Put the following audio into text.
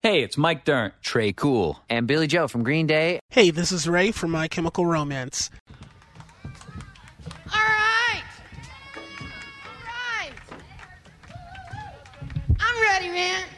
Hey, it's Mike Dirnt, Trey Cool, and Billy Joe from Green Day. Hey, this is Ray from My Chemical Romance. All right. I'm ready, man.